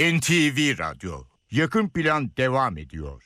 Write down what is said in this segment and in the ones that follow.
NTV Radyo Yakın Plan devam ediyor.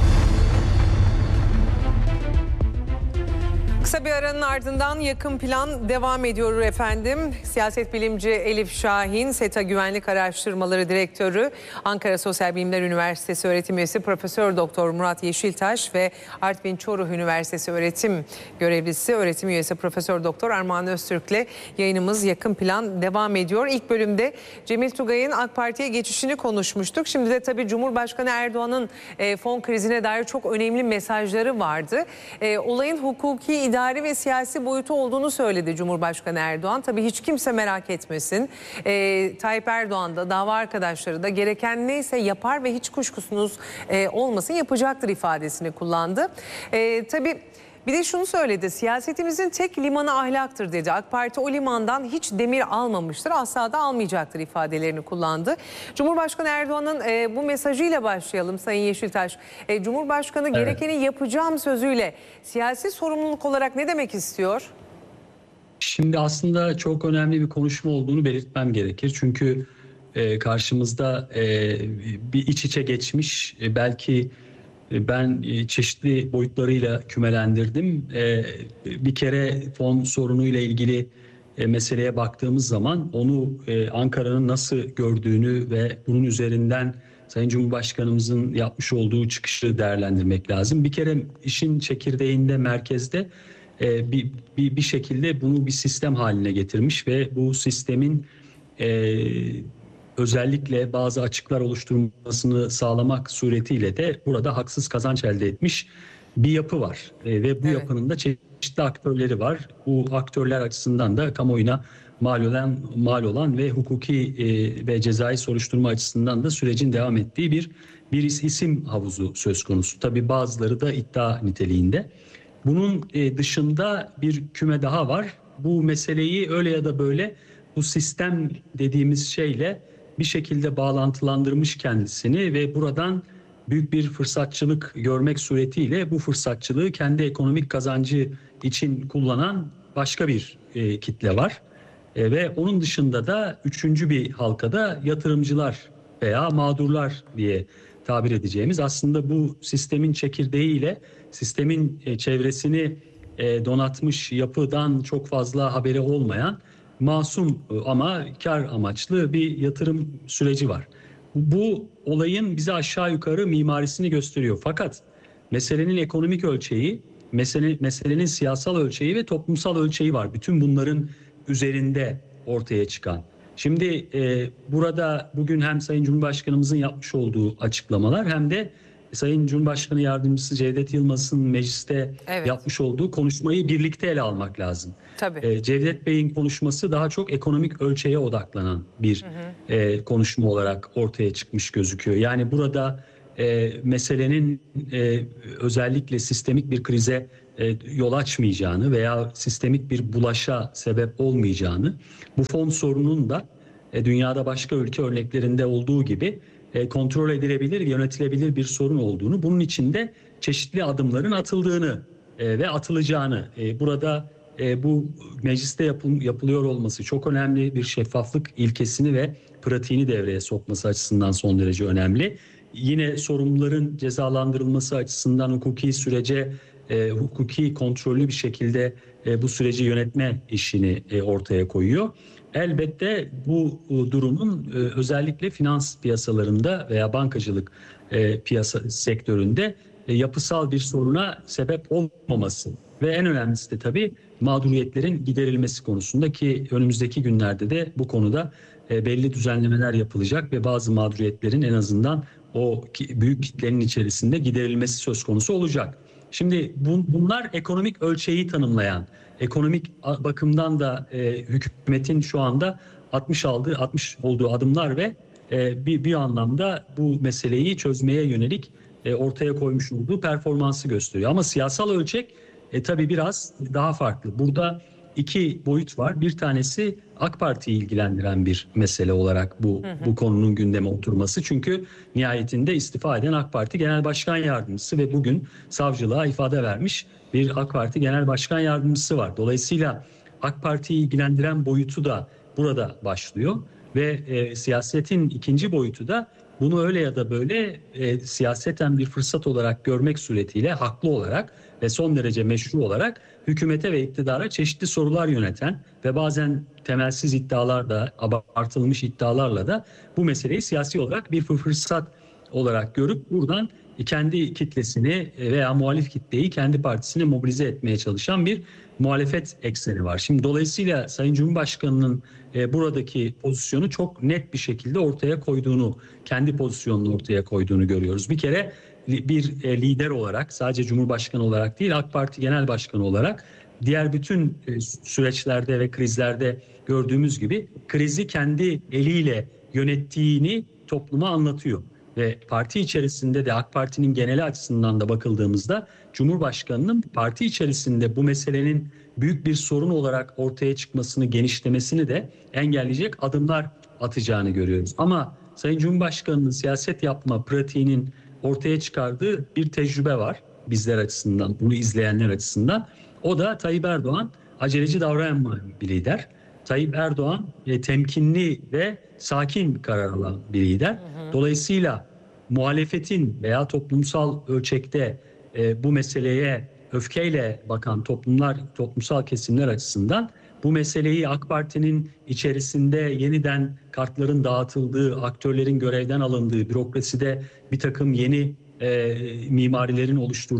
Kısa bir aranın ardından Yakın Plan devam ediyor efendim. Siyaset bilimci Elif Şahin, SETA Güvenlik Araştırmaları Direktörü, Ankara Sosyal Bilimler Üniversitesi öğretim üyesi Profesör Doktor Murat Yeşiltaş ve Artvin Çoruh Üniversitesi öğretim görevlisi, öğretim üyesi Profesör Doktor Armağan Öztürk'le yayınımız Yakın Plan devam ediyor. İlk bölümde Cemil Tugay'ın AK Parti'ye geçişini konuşmuştuk. Şimdi de tabii Cumhurbaşkanı Erdoğan'ın fon krizine dair çok önemli mesajları vardı. Olayın hukuki, idari ve siyasi boyutu olduğunu söyledi Cumhurbaşkanı Erdoğan. Tabii hiç kimse merak etmesin. Tayyip Erdoğan da dava arkadaşları da gereken neyse yapar ve hiç kuşkusunuz olmasın yapacaktır ifadesini kullandı. Tabii bir de şunu söyledi, siyasetimizin tek limanı ahlaktır dedi. AK Parti o limandan hiç demir almamıştır, asla da almayacaktır ifadelerini kullandı. Cumhurbaşkanı Erdoğan'ın bu mesajıyla başlayalım Sayın Yeşiltaş. Cumhurbaşkanı gerekeni yapacağım sözüyle siyasi sorumluluk olarak ne demek istiyor? Şimdi aslında çok önemli bir konuşma olduğunu belirtmem gerekir. Çünkü karşımızda bir iç içe geçmiş, belki ben çeşitli boyutlarıyla kümelendirdim. Bir kere fon sorunuyla ilgili meseleye baktığımız zaman onu Ankara'nın nasıl gördüğünü ve bunun üzerinden Sayın Cumhurbaşkanımızın yapmış olduğu çıkışı değerlendirmek lazım. Bir kere işin çekirdeğinde, merkezde bir şekilde bunu bir sistem haline getirmiş ve bu sistemin özellikle bazı açıklar oluşturmasını sağlamak suretiyle de burada haksız kazanç elde etmiş bir yapı var. Ve bu yapının da çeşitli aktörleri var. Bu aktörler açısından da kamuoyuna mal olan ve hukuki ve cezai soruşturma açısından da sürecin devam ettiği bir isim havuzu söz konusu. Tabii bazıları da iddia niteliğinde. Bunun dışında bir küme daha var. Bu meseleyi öyle ya da böyle bu sistem dediğimiz şeyle bir şekilde bağlantılandırmış kendisini ve buradan büyük bir fırsatçılık görmek suretiyle bu fırsatçılığı kendi ekonomik kazancı için kullanan başka bir kitle var. Ve onun dışında da üçüncü bir halkada yatırımcılar veya mağdurlar diye tabir edeceğimiz, aslında bu sistemin çekirdeğiyle sistemin çevresini donatmış yapıdan çok fazla haberi olmayan masum ama kar amaçlı bir yatırım süreci var. Bu olayın bize aşağı yukarı mimarisini gösteriyor. Fakat meselenin ekonomik ölçeği, meselenin siyasal ölçeği ve toplumsal ölçeği var. Bütün bunların üzerinde ortaya çıkan. Şimdi burada bugün hem Sayın Cumhurbaşkanımızın yapmış olduğu açıklamalar hem de Sayın Cumhurbaşkanı Yardımcısı Cevdet Yılmaz'ın mecliste yapmış olduğu konuşmayı birlikte ele almak lazım. Tabii. Cevdet Bey'in konuşması daha çok ekonomik ölçeğe odaklanan bir konuşma olarak ortaya çıkmış gözüküyor. Yani burada meselenin özellikle sistemik bir krize yol açmayacağını veya sistemik bir bulaşa sebep olmayacağını, bu fon sorunun da dünyada başka ülke örneklerinde olduğu gibi kontrol edilebilir, yönetilebilir bir sorun olduğunu, bunun için de çeşitli adımların atıldığını ve atılacağını, burada bu mecliste yapılıyor olması çok önemli, bir şeffaflık ilkesini ve pratiğini devreye sokması açısından son derece önemli. Yine sorumluların cezalandırılması açısından hukuki sürece, hukuki kontrollü bir şekilde bu süreci yönetme işini ortaya koyuyor. Elbette bu durumun özellikle finans piyasalarında veya bankacılık piyasa sektöründe yapısal bir soruna sebep olmaması ve en önemlisi de tabii mağduriyetlerin giderilmesi konusunda, ki önümüzdeki günlerde de bu konuda belli düzenlemeler yapılacak ve bazı mağduriyetlerin en azından o büyük kitlenin içerisinde giderilmesi söz konusu olacak. Şimdi bunlar ekonomik ölçeği tanımlayan, ekonomik bakımdan da hükümetin şu anda atmış olduğu adımlar ve bir anlamda bu meseleyi çözmeye yönelik ortaya koymuş olduğu performansı gösteriyor. Ama siyasal ölçek tabii biraz daha farklı. Burada iki boyut var. Bir tanesi AK Parti'yi ilgilendiren bir mesele olarak bu konunun gündeme oturması. Çünkü nihayetinde istifa eden AK Parti Genel Başkan Yardımcısı ve bugün savcılığa ifade vermiş bir AK Parti Genel Başkan Yardımcısı var. Dolayısıyla AK Parti'yi ilgilendiren boyutu da burada başlıyor. Ve siyasetin ikinci boyutu da bunu öyle ya da böyle siyaseten bir fırsat olarak görmek suretiyle haklı olarak ve son derece meşru olarak hükümete ve iktidara çeşitli sorular yöneten ve bazen temelsiz iddialar da, abartılmış iddialarla da bu meseleyi siyasi olarak bir fırsat olarak görüp buradan kendi kitlesini veya muhalif kitleyi kendi partisine mobilize etmeye çalışan bir muhalefet ekseni var. Şimdi dolayısıyla Sayın Cumhurbaşkanı'nın buradaki pozisyonu çok net bir şekilde ortaya koyduğunu, kendi pozisyonunu ortaya koyduğunu görüyoruz. Bir kere bir lider olarak, sadece Cumhurbaşkanı olarak değil, AK Parti Genel Başkanı olarak diğer bütün süreçlerde ve krizlerde gördüğümüz gibi krizi kendi eliyle yönettiğini topluma anlatıyor. Ve parti içerisinde de AK Parti'nin geneli açısından da bakıldığımızda Cumhurbaşkanı'nın parti içerisinde bu meselenin büyük bir sorun olarak ortaya çıkmasını, genişlemesini de engelleyecek adımlar atacağını görüyoruz. Ama Sayın Cumhurbaşkanı'nın siyaset yapma pratiğinin ortaya çıkardığı bir tecrübe var bizler açısından, bunu izleyenler açısından. O da Tayyip Erdoğan aceleci davranmayan bir lider. Tayyip Erdoğan temkinli ve sakin karar alan bir lider. Dolayısıyla muhalefetin veya toplumsal ölçekte bu meseleye öfkeyle bakan toplumsal kesimler açısından bu meseleyi AK Parti'nin içerisinde yeniden kartların dağıtıldığı, aktörlerin görevden alındığı, bürokraside bir takım yeni mimarilerin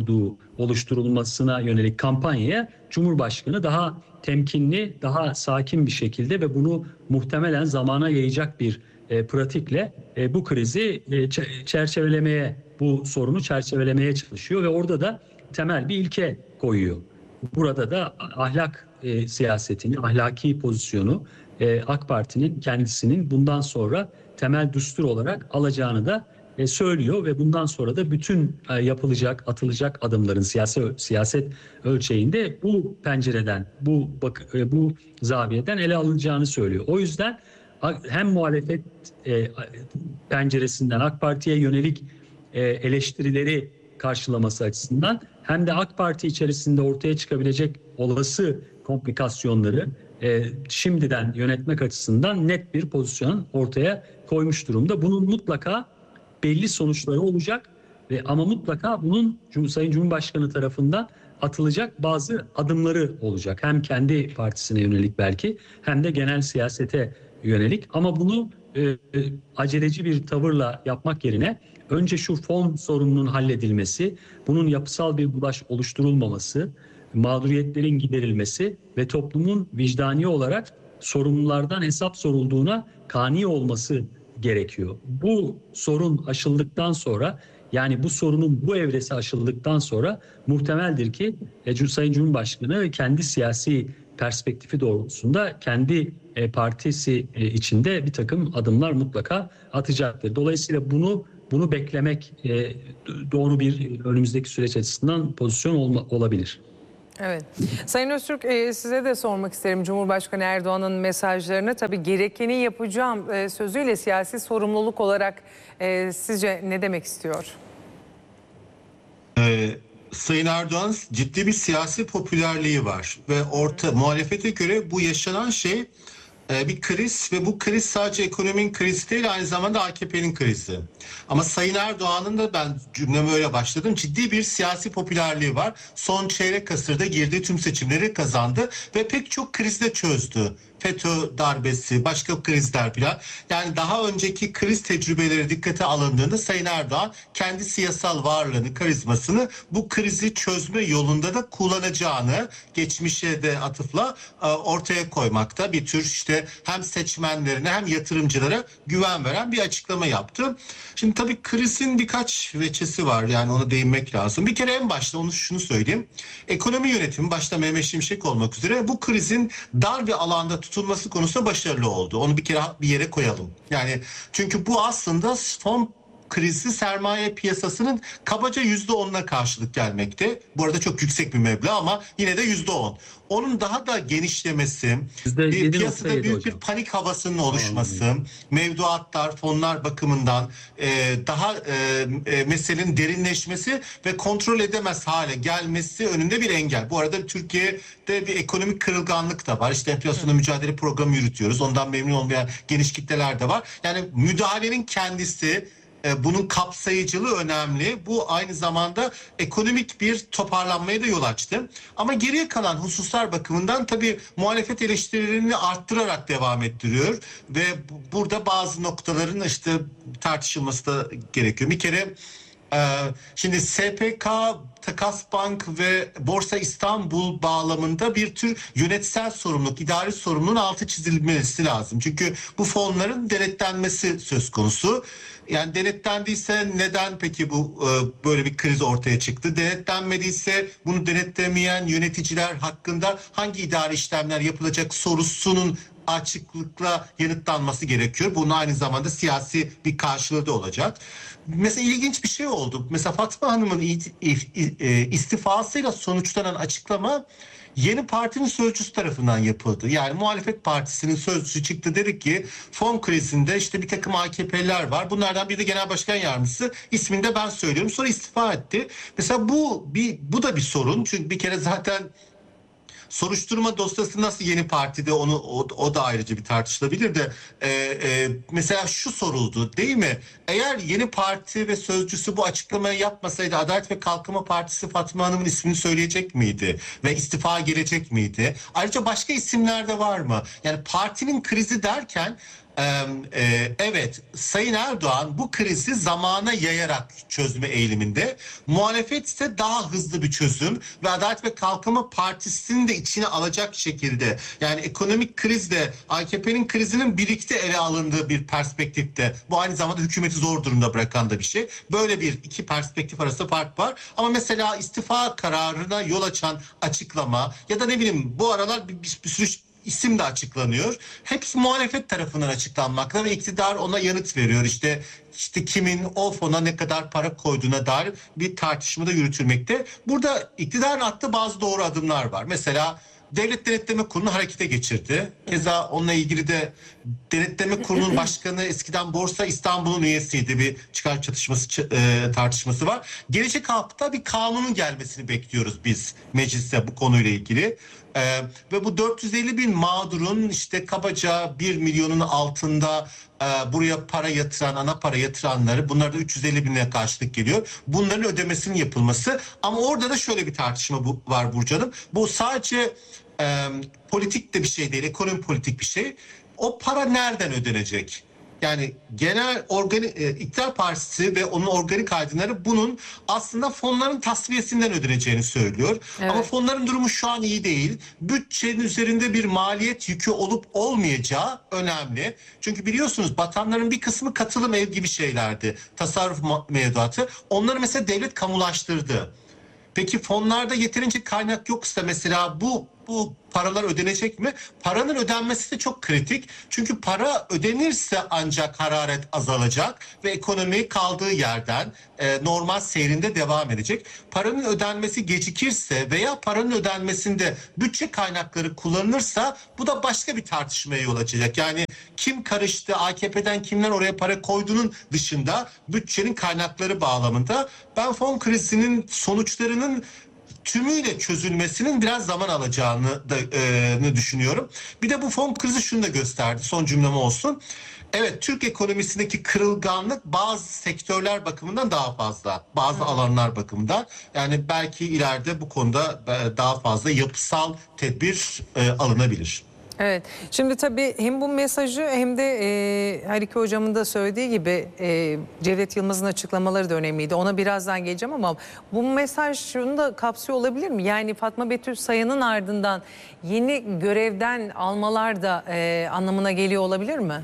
oluşturulmasına yönelik kampanyaya Cumhurbaşkanı daha temkinli, daha sakin bir şekilde ve bunu muhtemelen zamana yayacak bir pratikle bu krizi çerçevelemeye, bu sorunu çerçevelemeye çalışıyor ve orada da temel bir ilke koyuyor. Burada da ahlak siyasetini, ahlaki pozisyonu AK Parti'nin kendisinin bundan sonra temel düstur olarak alacağını da söylüyor ve bundan sonra da bütün yapılacak, atılacak adımların siyaset ölçeğinde bu pencereden, bu zaviyeden ele alınacağını söylüyor. O yüzden hem muhalefet penceresinden AK Parti'ye yönelik eleştirileri karşılaması açısından hem de AK Parti içerisinde ortaya çıkabilecek olası komplikasyonları şimdiden yönetmek açısından net bir pozisyon ortaya koymuş durumda. Bunun mutlaka belli sonuçları olacak ama mutlaka bunun Sayın Cumhurbaşkanı tarafından atılacak bazı adımları olacak. Hem kendi partisine yönelik belki hem de genel siyasete yönelik. Ama bunu aceleci bir tavırla yapmak yerine önce şu fon sorununun halledilmesi, bunun yapısal bir bulaş oluşturulmaması, mağduriyetlerin giderilmesi ve toplumun vicdani olarak sorumlulardan hesap sorulduğuna kani olması gerekiyor. Bu sorun aşıldıktan sonra, yani bu sorunun bu evresi aşıldıktan sonra muhtemeldir ki Sayın Cumhurbaşkanı kendi siyasi perspektifi doğrultusunda kendi partisi içinde bir takım adımlar mutlaka atacaktır. Dolayısıyla bunu beklemek doğru bir önümüzdeki süreç açısından pozisyon olabilir. Evet. Sayın Öztürk, size de sormak isterim Cumhurbaşkanı Erdoğan'ın mesajlarını. Tabii gerekeni yapacağım sözüyle siyasi sorumluluk olarak sizce ne demek istiyor? Sayın Erdoğan ciddi bir siyasi popülerliği var ve muhalefete göre bu yaşanan şey bir kriz ve bu kriz sadece ekonominin krizi değil, aynı zamanda AKP'nin krizi. Ama Sayın Erdoğan'ın da, ben cümleme öyle başladım, ciddi bir siyasi popülerliği var. Son çeyrek asırda girdiği tüm seçimleri kazandı ve pek çok krizde çözdü. FETÖ darbesi, başka krizler filan. Yani daha önceki kriz tecrübeleri dikkate alındığında Sayın Erdoğan kendi siyasal varlığını, karizmasını bu krizi çözme yolunda da kullanacağını geçmişe de atıfla ortaya koymakta. Bir tür işte hem seçmenlerine hem yatırımcılara güven veren bir açıklama yaptı. Şimdi tabii krizin birkaç veçesi var, yani ona değinmek lazım. Bir kere en başta şunu söyleyeyim. Ekonomi yönetimi başta Mehmet Şimşek olmak üzere bu krizin dar bir alanda tutulması konusunda başarılı oldu. Onu bir kere bir yere koyalım. Yani çünkü bu aslında son krizi sermaye piyasasının kabaca %10'una karşılık gelmekte. Bu arada çok yüksek bir meblağ ama yine de %10. Onun daha da genişlemesi, bir piyasada büyük bir panik havasının oluşması, mevduatlar, fonlar bakımından daha meselenin derinleşmesi ve kontrol edemez hale gelmesi önünde bir engel. Bu arada Türkiye'de bir ekonomik kırılganlık da var. İşte enflasyonla mücadele programı yürütüyoruz. Ondan memnun olmayan geniş kitleler de var. Yani müdahalenin kendisi, bunun kapsayıcılığı önemli. Bu aynı zamanda ekonomik bir toparlanmaya da yol açtı. Ama geriye kalan hususlar bakımından tabii muhalefet eleştirilerini arttırarak devam ettiriyor. Ve burada bazı noktaların işte tartışılması da gerekiyor. Bir kere şimdi SPK, Takasbank ve Borsa İstanbul bağlamında bir tür yönetsel sorumluluk, idari sorumluluğun altı çizilmesi lazım. Çünkü bu fonların denetlenmesi söz konusu. Yani denetlendiyse neden peki bu böyle bir kriz ortaya çıktı? Denetlenmediyse bunu denetlemeyen yöneticiler hakkında hangi idari işlemler yapılacak sorusunun açıklıkla yanıtlanması gerekiyor. Bunun aynı zamanda siyasi bir karşılığı da olacak. Mesela ilginç bir şey oldu. Mesela Fatma Hanım'ın istifasıyla sonuçlanan açıklama Yeni Parti'nin sözcüsü tarafından yapıldı. Yani muhalefet partisinin sözcüsü çıktı, dedi ki fon krizinde işte bir takım AKP'liler var. Bunlardan biri de genel başkan yardımcısı. İsmini de ben söylüyorum. Sonra istifa etti. Mesela bu da bir sorun. Çünkü bir kere zaten soruşturma dosyası nasıl Yeni Parti'de, o da ayrıca bir tartışılabilir de mesela şu soruldu değil mi? Eğer Yeni Parti ve sözcüsü bu açıklamayı yapmasaydı Adalet ve Kalkınma Partisi Fatma Hanım'ın ismini söyleyecek miydi? Ve istifa gelecek miydi? Ayrıca başka isimler de var mı? Yani partinin krizi derken evet, Sayın Erdoğan bu krizi zamana yayarak çözme eğiliminde. Muhalefet ise daha hızlı bir çözüm ve Adalet ve Kalkınma Partisi'ni de içine alacak şekilde, yani ekonomik krizle AKP'nin krizinin birlikte ele alındığı bir perspektifte, bu aynı zamanda hükümeti zor durumda bırakan da bir şey. Böyle bir iki perspektif arasında fark var. Ama mesela istifa kararına yol açan açıklama ya da ne bileyim bu aralar bir sürü isim de açıklanıyor. Hepsi muhalefet tarafından açıklanmakta ve iktidar ona yanıt veriyor. İşte kimin o fona ne kadar para koyduğuna dair bir tartışma da yürütülmekte. Burada iktidarın attığı bazı doğru adımlar var. Mesela Devlet Denetleme Kurulu'nu harekete geçirdi. Keza onunla ilgili de Denetleme Kurulu'nun başkanı eskiden Borsa İstanbul'un üyesiydi. Bir çıkar çatışması tartışması var. Gelecek hafta bir kanunun gelmesini bekliyoruz biz mecliste bu konuyla ilgili. Ve bu 450 bin mağdurun işte kabaca 1 milyonun altında buraya para yatıran, ana para yatıranları, bunlar da 350 bine karşılık geliyor. Bunların ödemesinin yapılması. Ama orada da şöyle bir tartışma var Burcu Hanım. Bu sadece politik de bir şey değil, ekonomi politik bir şey. O para nereden ödenecek? Yani genel iktidar partisi ve onun organik aydınları bunun aslında fonların tasfiyesinden ödeneceğini söylüyor. Evet. Ama fonların durumu şu an iyi değil. Bütçenin üzerinde bir maliyet yükü olup olmayacağı önemli. Çünkü biliyorsunuz batanların bir kısmı katılım ev gibi şeylerdi. Tasarruf mevduatı. Onları mesela devlet kamulaştırdı. Peki fonlarda yeterince kaynak yoksa mesela bu paralar ödenecek mi? Paranın ödenmesi de çok kritik. Çünkü para ödenirse ancak hararet azalacak ve ekonomi kaldığı yerden normal seyrinde devam edecek. Paranın ödenmesi gecikirse veya paranın ödenmesinde bütçe kaynakları kullanılırsa bu da başka bir tartışmaya yol açacak. Yani kim karıştı, AKP'den kimler oraya para koyduğunun dışında bütçenin kaynakları bağlamında ben fon krizinin sonuçlarının tümüyle çözülmesinin biraz zaman alacağını düşünüyorum. Bir de bu fon krizi şunu da gösterdi. Son cümlem olsun. Evet, Türk ekonomisindeki kırılganlık bazı sektörler bakımından daha fazla. Bazı alanlar bakımından. Yani belki ileride bu konuda daha fazla yapısal tedbir alınabilir. Evet. Şimdi tabii hem bu mesajı hem de Halike Hocam'ın da söylediği gibi Cevdet Yılmaz'ın açıklamaları da önemliydi. Ona birazdan geleceğim ama bu mesaj şunu da kapsıyor olabilir mi? Yani Fatma Betül Sayan'ın ardından yeni görevden almalar da anlamına geliyor olabilir mi?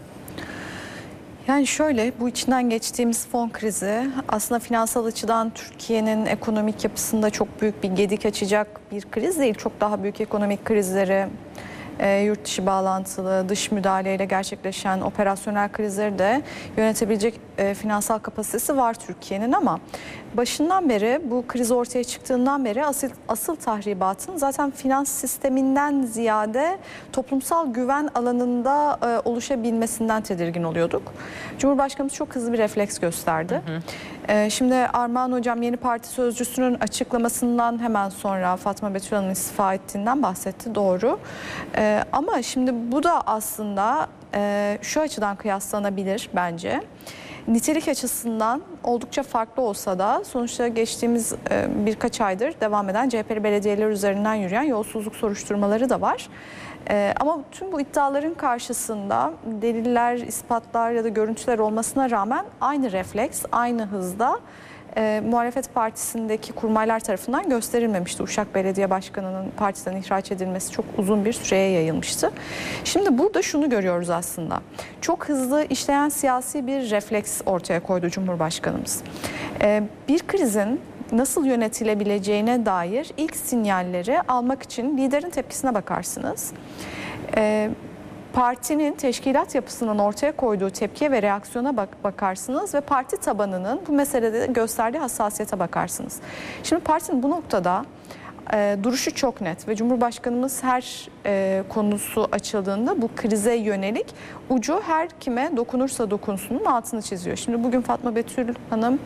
Yani şöyle, bu içinden geçtiğimiz fon krizi aslında finansal açıdan Türkiye'nin ekonomik yapısında çok büyük bir gedik açacak bir kriz değil. Çok daha büyük ekonomik krizleri yurt dışı bağlantılı, dış müdahaleyle gerçekleşen operasyonel krizleri de yönetebilecek finansal kapasitesi var Türkiye'nin, ama başından beri, bu kriz ortaya çıktığından beri asıl tahribatın zaten finans sisteminden ziyade toplumsal güven alanında oluşabilmesinden tedirgin oluyorduk. Cumhurbaşkanımız çok hızlı bir refleks gösterdi. Şimdi Armağan Hocam yeni parti sözcüsünün açıklamasından hemen sonra Fatma Betül Hanım'ın istifa ettiğinden bahsetti, doğru. Ama şimdi bu da aslında şu açıdan kıyaslanabilir bence. Nitelik açısından oldukça farklı olsa da sonuçta geçtiğimiz birkaç aydır devam eden CHP'li belediyeler üzerinden yürüyen yolsuzluk soruşturmaları da var. Ama tüm bu iddiaların karşısında deliller, ispatlar ya da görüntüler olmasına rağmen aynı refleks, aynı hızda muhalefet partisindeki kurmaylar tarafından gösterilmemişti. Uşak Belediye Başkanı'nın partiden ihraç edilmesi çok uzun bir süreye yayılmıştı. Şimdi burada şunu görüyoruz aslında. Çok hızlı işleyen siyasi bir refleks ortaya koydu Cumhurbaşkanımız. Bir krizin nasıl yönetilebileceğine dair ilk sinyalleri almak için liderin tepkisine bakarsınız. Partinin teşkilat yapısının ortaya koyduğu tepkiye ve reaksiyona bakarsınız ve parti tabanının bu meselede gösterdiği hassasiyete bakarsınız. Şimdi partinin bu noktada duruşu çok net ve Cumhurbaşkanımız her konusu açıldığında bu krize yönelik ucu her kime dokunursa dokunsunun altını çiziyor. Şimdi bugün Fatma Betül Hanım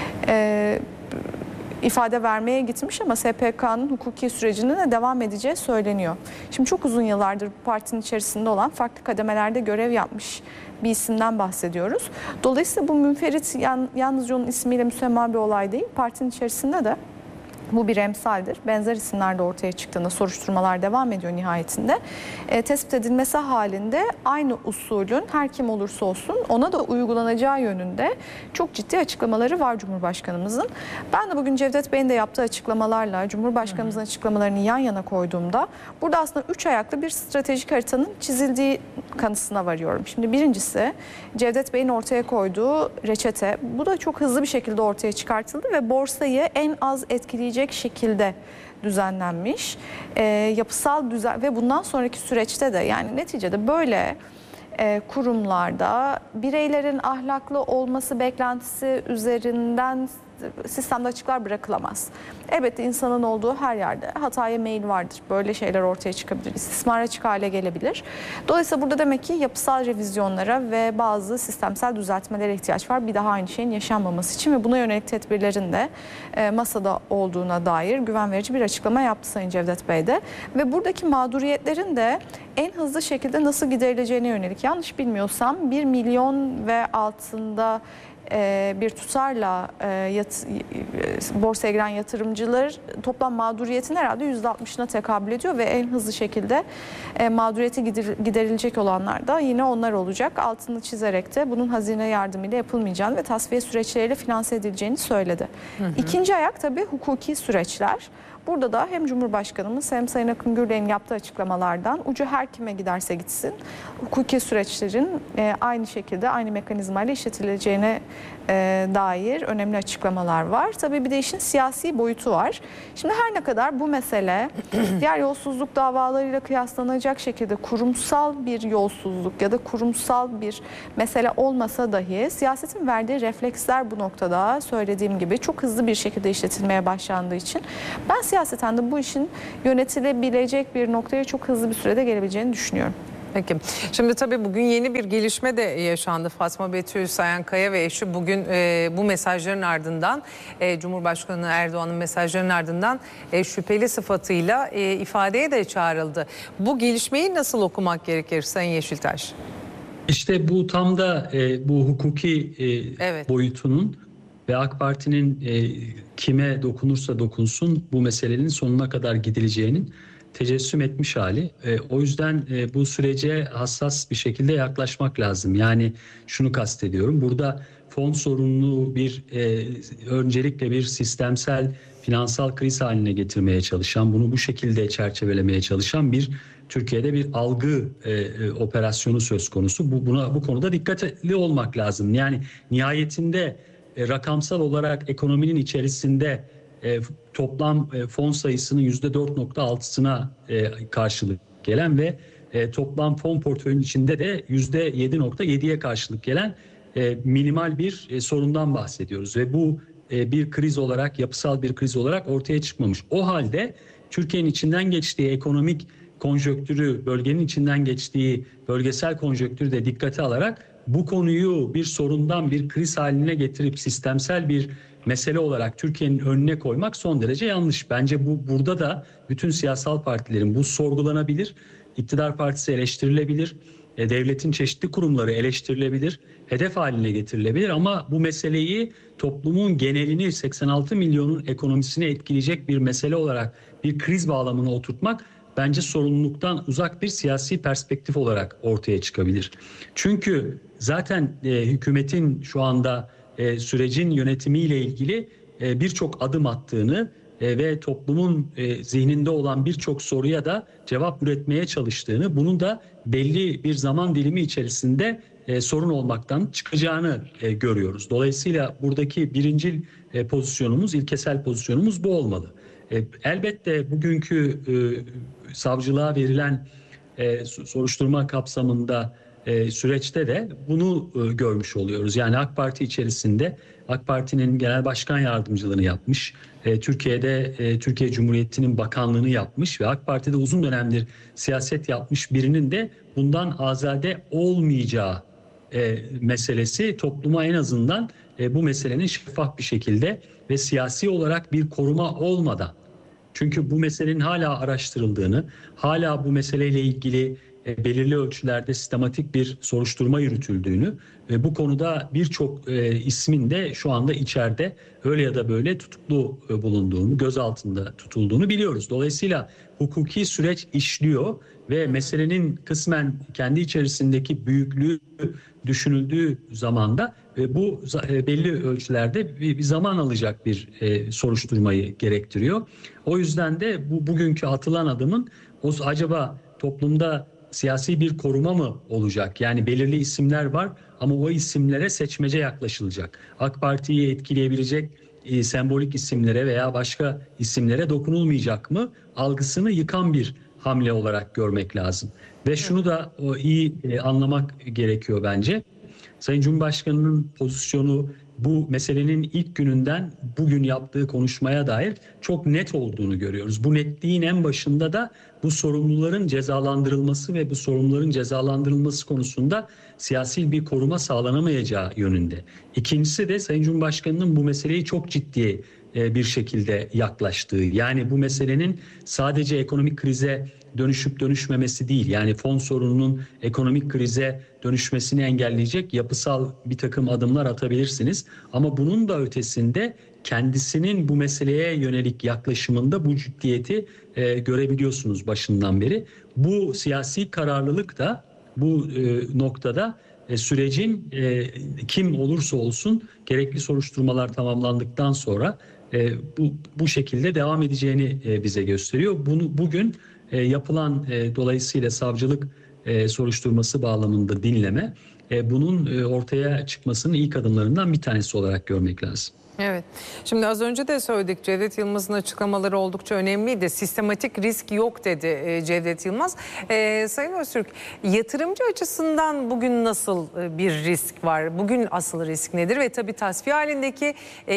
ifade vermeye gitmiş ama SPK'nın hukuki sürecine de devam edeceği söyleniyor. Şimdi çok uzun yıllardır bu partinin içerisinde olan, farklı kademelerde görev yapmış bir isimden bahsediyoruz. Dolayısıyla bu münferit yalnızca onun ismiyle müsemma bir olay değil. Partinin içerisinde de bu bir emsaldir. Benzer isimler de ortaya çıktığında soruşturmalar devam ediyor nihayetinde. Tespit edilmesi halinde aynı usulün her kim olursa olsun ona da uygulanacağı yönünde çok ciddi açıklamaları var Cumhurbaşkanımızın. Ben de bugün Cevdet Bey'in de yaptığı açıklamalarla Cumhurbaşkanımızın açıklamalarını yan yana koyduğumda burada aslında 3 ayaklı bir stratejik haritanın çizildiği kanısına varıyorum. Şimdi birincisi Cevdet Bey'in ortaya koyduğu reçete. Bu da çok hızlı bir şekilde ortaya çıkartıldı ve borsayı en az etkileyecek şekilde düzenlenmiş. Yapısal düzen ve bundan sonraki süreçte de, yani neticede böyle kurumlarda bireylerin ahlaklı olması beklentisi üzerinden sistemde açıklar bırakılamaz. Elbette insanın olduğu her yerde hataya meyil vardır. Böyle şeyler ortaya çıkabilir. İstismar açık hale gelebilir. Dolayısıyla burada demek ki yapısal revizyonlara ve bazı sistemsel düzeltmelere ihtiyaç var. Bir daha aynı şeyin yaşanmaması için ve buna yönelik tedbirlerin de masada olduğuna dair güven verici bir açıklama yaptı Sayın Cevdet Bey de. Ve buradaki mağduriyetlerin de en hızlı şekilde nasıl giderileceğine yönelik, yanlış bilmiyorsam 1 milyon ve altında bir tutarla borsaya giren yatırımcılar toplam mağduriyetin herhalde %60'ına tekabül ediyor ve en hızlı şekilde mağduriyeti giderilecek olanlar da yine onlar olacak. Altını çizerek de bunun hazine yardımıyla yapılmayacağını ve tasfiye süreçleriyle finanse edileceğini söyledi. İkinci ayak tabii hukuki süreçler. Burada da hem Cumhurbaşkanımız hem Sayın Akın Gürley'in yaptığı açıklamalardan ucu her kime giderse gitsin hukuki süreçlerin aynı şekilde aynı mekanizmayla işletileceğine dair önemli açıklamalar var. Tabii bir de işin siyasi boyutu var. Şimdi her ne kadar bu mesele diğer yolsuzluk davalarıyla kıyaslanacak şekilde kurumsal bir yolsuzluk ya da kurumsal bir mesele olmasa dahi siyasetin verdiği refleksler bu noktada söylediğim gibi çok hızlı bir şekilde işletilmeye başlandığı için ben siyaseten de bu işin yönetilebilecek bir noktaya çok hızlı bir sürede gelebileceğini düşünüyorum. Peki. Şimdi tabii bugün yeni bir gelişme de yaşandı. Fatma Betül Sayankaya ve eşi bugün bu mesajların ardından Cumhurbaşkanı Erdoğan'ın mesajlarının ardından şüpheli sıfatıyla ifadeye de çağrıldı. Bu gelişmeyi nasıl okumak gerekir Sayın Yeşiltaş? İşte bu tam da bu hukuki Evet. boyutunun ve AK Parti'nin kime dokunursa dokunsun bu meselenin sonuna kadar gidileceğinin tecessüm etmiş hali. O yüzden bu sürece hassas bir şekilde yaklaşmak lazım. Yani şunu kastediyorum. Burada fon sorununu öncelikle bir sistemsel finansal kriz haline getirmeye çalışan, bunu bu şekilde çerçevelemeye çalışan Türkiye'de bir algı operasyonu söz konusu. Bu konuda dikkatli olmak lazım. Yani nihayetinde rakamsal olarak ekonominin içerisinde toplam fon sayısının %4.6'sına karşılık gelen ve toplam fon portföyünün içinde de %7.7'ye karşılık gelen minimal bir sorundan bahsediyoruz. Ve bu bir kriz olarak, yapısal bir kriz olarak ortaya çıkmamış. O halde Türkiye'nin içinden geçtiği ekonomik konjonktürü, bölgenin içinden geçtiği bölgesel konjonktürü de dikkate alarak bu konuyu bir sorundan bir kriz haline getirip sistemsel bir mesele olarak Türkiye'nin önüne koymak son derece yanlış. Bence burada da bütün siyasal partilerin bu sorgulanabilir, iktidar partisi eleştirilebilir, devletin çeşitli kurumları eleştirilebilir, hedef haline getirilebilir ama bu meseleyi toplumun genelini 86 milyonun ekonomisini etkileyecek bir mesele olarak bir kriz bağlamına oturtmak bence sorumluluktan uzak bir siyasi perspektif olarak ortaya çıkabilir. Çünkü zaten hükümetin şu anda sürecin yönetimiyle ilgili birçok adım attığını ve toplumun zihninde olan birçok soruya da cevap üretmeye çalıştığını, bunun da belli bir zaman dilimi içerisinde sorun olmaktan çıkacağını görüyoruz. Dolayısıyla buradaki birincil pozisyonumuz, ilkesel pozisyonumuz bu olmalı. Elbette bugünkü savcılığa verilen soruşturma kapsamında süreçte de bunu görmüş oluyoruz. Yani AK Parti içerisinde AK Parti'nin genel başkan yardımcılığını yapmış, Türkiye'de Türkiye Cumhuriyeti'nin bakanlığını yapmış ve AK Parti'de uzun dönemdir siyaset yapmış birinin de bundan azade olmayacağı meselesi topluma en azından bu meselenin şeffaf bir şekilde ve siyasi olarak bir koruma olmadan, çünkü bu meselenin hala araştırıldığını, hala bu meseleyle ilgili belirli ölçülerde sistematik bir soruşturma yürütüldüğünü ve bu konuda birçok ismin de şu anda içeride öyle ya da böyle tutuklu bulunduğunu, gözaltında tutulduğunu biliyoruz. Dolayısıyla hukuki süreç işliyor ve meselenin kısmen kendi içerisindeki büyüklüğü düşünüldüğü zamanda bu belli ölçülerde bir zaman alacak bir soruşturmayı gerektiriyor. O yüzden de bugünkü atılan adımın acaba toplumda siyasi bir koruma mı olacak? Yani belirli isimler var ama o isimlere seçmece yaklaşılacak. AK Parti'yi etkileyebilecek sembolik isimlere veya başka isimlere dokunulmayacak mı? Algısını yıkan bir hamle olarak görmek lazım. Ve şunu da iyi anlamak gerekiyor bence. Sayın Cumhurbaşkanı'nın pozisyonu bu meselenin ilk gününden bugün yaptığı konuşmaya dair çok net olduğunu görüyoruz. Bu netliğin en başında da bu sorumluların cezalandırılması ve bu sorumluların cezalandırılması konusunda siyasi bir koruma sağlanamayacağı yönünde. İkincisi de Sayın Cumhurbaşkanı'nın bu meseleyi çok ciddi bir şekilde yaklaştığı. Yani bu meselenin sadece ekonomik krize dönüşüp dönüşmemesi değil, yani fon sorununun ekonomik krize dönüşmesini engelleyecek yapısal bir takım adımlar atabilirsiniz. Ama bunun da ötesinde kendisinin bu meseleye yönelik yaklaşımında bu ciddiyeti görebiliyorsunuz başından beri. Bu siyasi kararlılık da bu noktada sürecin kim olursa olsun gerekli soruşturmalar tamamlandıktan sonra bu şekilde devam edeceğini bize gösteriyor. Bugün yapılan dolayısıyla savcılık soruşturması bağlamında dinleme bunun ortaya çıkmasının ilk adımlarından bir tanesi olarak görmek lazım. Evet. Şimdi az önce de söyledik, Cevdet Yılmaz'ın açıklamaları oldukça önemliydi. Sistematik risk yok dedi Cevdet Yılmaz. Sayın Öztürk, yatırımcı açısından bugün nasıl bir risk var? Bugün asıl risk nedir? Ve tabii tasfiye halindeki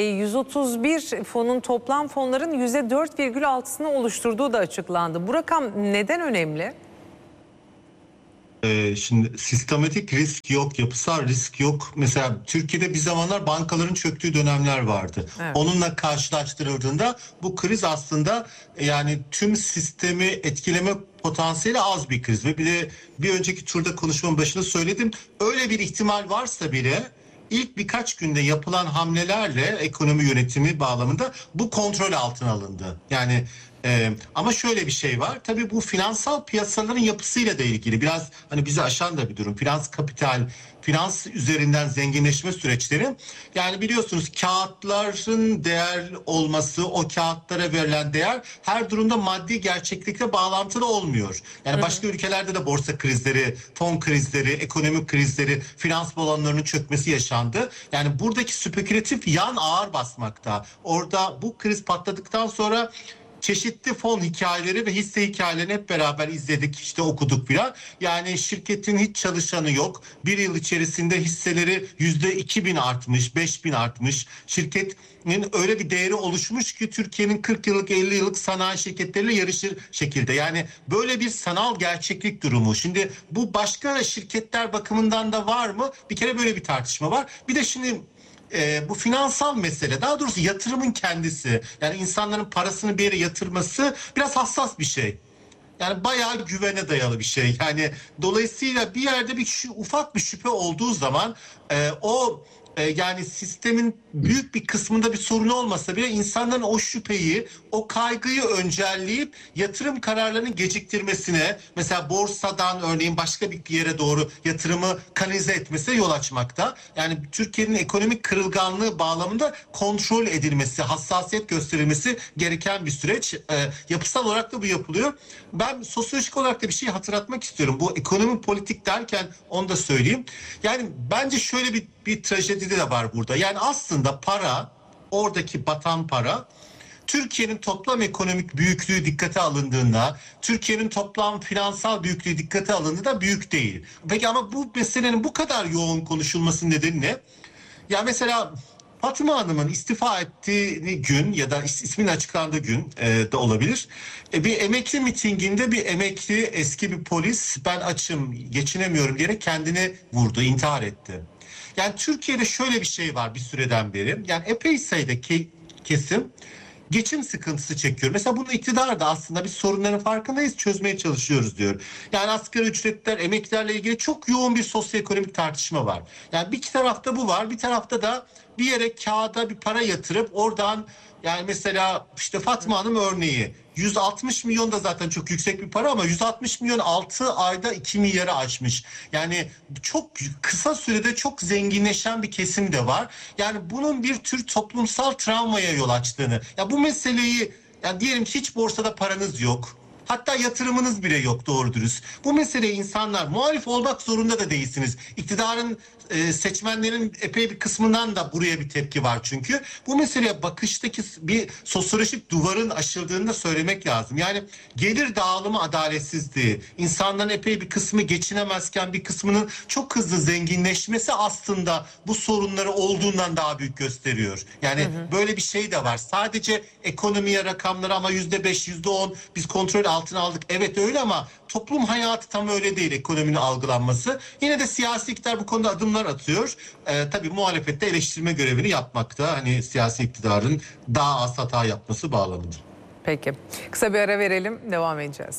131 fonun toplam fonların %4,6'sını oluşturduğu da açıklandı. Bu rakam neden önemli? Şimdi sistematik risk yok, yapısal risk yok. Mesela Türkiye'de bir zamanlar bankaların çöktüğü dönemler vardı. Evet. Onunla karşılaştırıldığında bu kriz aslında yani tüm sistemi etkileme potansiyeli az bir kriz. Ve bir önceki turda konuşmanın başında söyledim. Öyle bir ihtimal varsa bile ilk birkaç günde yapılan hamlelerle ekonomi yönetimi bağlamında bu kontrol altına alındı. Yani ama şöyle bir şey var. Tabii bu finansal piyasaların yapısıyla da ilgili. Biraz hani bizi aşan da bir durum. Finans kapital, finans üzerinden zenginleşme süreçleri. Yani biliyorsunuz kağıtların değer olması, o kağıtlara verilen değer her durumda maddi gerçeklikle bağlantılı olmuyor. Yani başka ülkelerde de borsa krizleri, fon krizleri, ekonomik krizleri, finans balonlarının çökmesi yaşandı. Yani buradaki spekülatif yan ağır basmakta. Orada bu kriz patladıktan sonra çeşitli fon hikayeleri ve hisse hikayelerini hep beraber izledik, işte okuduk filan. Yani şirketin hiç çalışanı yok. Bir yıl içerisinde hisseleri %2000 artmış, 5000 artmış. Şirketin öyle bir değeri oluşmuş ki Türkiye'nin 40 yıllık 50 yıllık sanayi şirketleriyle yarışır şekilde. Yani böyle bir sanal gerçeklik durumu. Şimdi bu başka şirketler bakımından da var mı? Bir kere böyle bir tartışma var. Bir de şimdi bu finansal mesele, daha doğrusu yatırımın kendisi, yani insanların parasını bir yere yatırması biraz hassas bir şey. Yani bayağı güvene dayalı bir şey. Yani dolayısıyla bir yerde ufak bir şüphe olduğu zaman yani sistemin büyük bir kısmında bir sorun olmasa bile insanların o şüpheyi, o kaygıyı öncelleyip yatırım kararlarının geciktirmesine, mesela borsadan örneğin başka bir yere doğru yatırımı kanalize etmesine yol açmakta. Yani Türkiye'nin ekonomik kırılganlığı bağlamında kontrol edilmesi, hassasiyet gösterilmesi gereken bir süreç. Yapısal olarak da bu yapılıyor. Ben sosyolojik olarak da bir şey hatırlatmak istiyorum. Bu ekonomi politik derken onu da söyleyeyim. Yani bence şöyle bir trajedi de var burada. Yani aslında para, oradaki batan para, Türkiye'nin toplam ekonomik büyüklüğü dikkate alındığında, Türkiye'nin toplam finansal büyüklüğü dikkate alındığında büyük değil. Peki ama bu meselenin bu kadar yoğun konuşulmasının nedeni ne? Ya mesela Fatma Hanım'ın istifa ettiği gün ya da ismin açıklandığı gün de olabilir. Bir emekli mitinginde bir emekli eski bir polis, ben açım, geçinemiyorum diyerek kendini vurdu, intihar etti. Yani Türkiye'de şöyle bir şey var bir süreden beri. Yani epey sayıda kesim geçim sıkıntısı çekiyor. Mesela bunu iktidar da aslında biz sorunların farkındayız, çözmeye çalışıyoruz diyor. Yani asgari ücretler, emeklilerle ilgili çok yoğun bir sosyoekonomik tartışma var. Yani bir tarafta bu var, bir tarafta da bir yere kağıda bir para yatırıp oradan, yani mesela işte Fatma Hanım örneği, 160 milyon da zaten çok yüksek bir para ama 160 milyon 6 ayda 2 milyarı aşmış. Yani çok kısa sürede çok zenginleşen bir kesim de var. Yani bunun bir tür toplumsal travmaya yol açtığını. Ya bu meseleyi, yani diyelim ki hiç borsada paranız yok. Hatta yatırımınız bile yok doğru dürüst. Bu meseleyi insanlar, muhalif olmak zorunda da değilsiniz. İktidarın, seçmenlerin epey bir kısmından da buraya bir tepki var çünkü. Bu meseleye bakıştaki bir sosyolojik duvarın aşıldığını da söylemek lazım. Yani gelir dağılımı adaletsizliği, insanların epey bir kısmı geçinemezken bir kısmının çok hızlı zenginleşmesi aslında bu sorunları olduğundan daha büyük gösteriyor. Yani böyle bir şey de var. Sadece ekonomiye, rakamlara ama %5, %10 biz kontrol altına aldık. Evet öyle ama toplum hayatı tam öyle değil, ekonominin algılanması. Yine de siyasi iktidar bu konuda adımlar atıyor. Tabii muhalefette eleştirme görevini yapmakta. Hani siyasi iktidarın daha az hata yapması bağlamında. Peki. Kısa bir ara verelim, devam edeceğiz.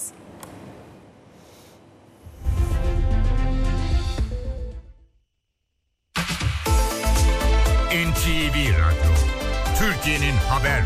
NTV Radyo, Türkiye'nin haber